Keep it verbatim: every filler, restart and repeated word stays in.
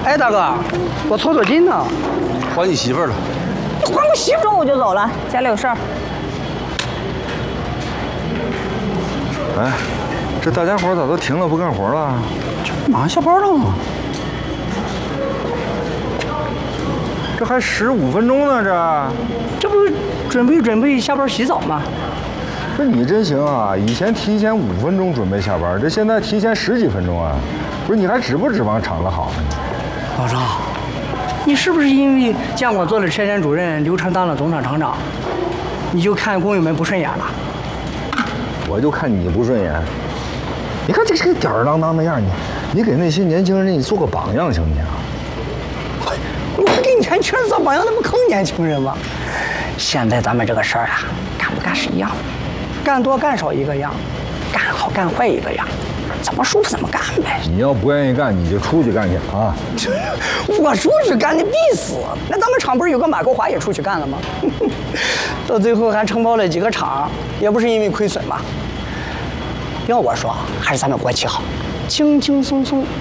哎，大哥，我凑凑近呢。 还你媳妇儿了。 还我媳妇，中午就走了，家里有事儿。 哎，这大家伙咋都停了不干活了？ 这马上下班了吗？ 这还十五分钟呢，这这不准备准备下班洗澡吗？ 这你真行啊！以前提前五分钟准备下班，这现在提前十几分钟啊！不是你还指不指望厂子好呢？ 老张，你是不是因为监管做了车间主任，刘成当了总厂厂长，你就看工友们不顺眼了？ 我就看你不顺眼。你看这这个吊儿郎当的样，你你给那些年轻人你做个榜样行不行？ 我给年轻人做榜样，那不坑年轻人吗？现在咱们这个事儿啊，干不干是一样，干多干少一个样，干好干坏一个样，怎么舒服怎么干呗。 你要不愿意干，你就出去干去啊！ 我出去干你必死。那咱们厂不是有个马国华也出去干了吗？到最后还承包了几个厂，也不是因为亏损嘛。要我说，还是咱们国企好，轻轻松松